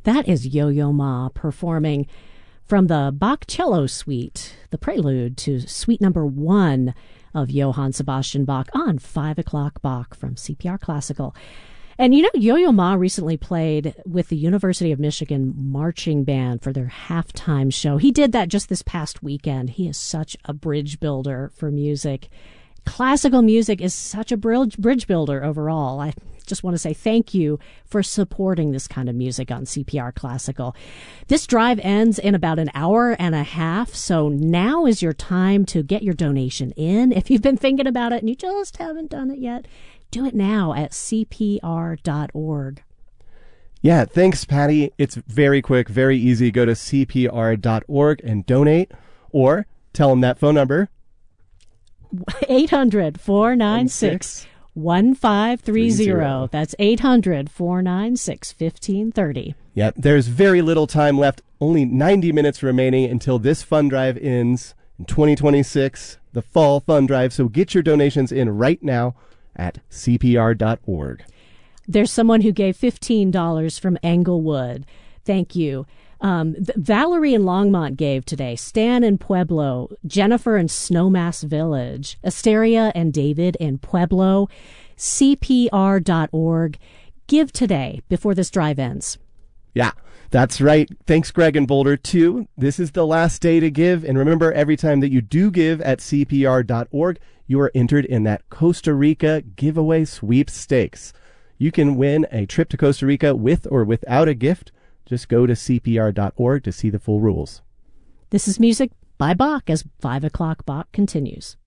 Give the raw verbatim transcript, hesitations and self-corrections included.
That is Yo-Yo Ma performing from the Bach Cello Suite, the prelude to Suite Number One of Johann Sebastian Bach on Five O'Clock Bach from C P R Classical. And you know, Yo-Yo Ma recently played with the University of Michigan Marching Band for their halftime show. He did that just this past weekend. He is such a bridge builder for music. Classical music is such a bridge builder overall. I just want to say thank you for supporting this kind of music on C P R Classical. This drive ends in about an hour and a half, so now is your time to get your donation in. If you've been thinking about it and you just haven't done it yet, do it now at C P R dot org. Yeah, thanks, Patty. It's very quick, very easy. Go to C P R dot org and donate, or tell them that phone number. eight hundred, four nine six, one five three zero. That's eight hundred, four nine six, one five three zero. Yep, there's very little time left, only ninety minutes remaining until this fund drive ends in twenty twenty-six, the fall fund drive. So get your donations in right now at C P R dot org. There's someone who gave fifteen dollars from Englewood. Thank you. Um, th- Valerie in Longmont gave today. Stan in Pueblo. Jennifer in Snowmass Village. Asteria and David in Pueblo. C P R dot org. Give today before this drive ends. Yeah, that's right. Thanks, Greg and Boulder, too. This is the last day to give. And remember, every time that you do give at C P R dot org, you are entered in that Costa Rica giveaway sweepstakes. You can win a trip to Costa Rica with or without a gift. Just go to C P R dot org to see the full rules. This is music by Bach as Five O'Clock Bach continues.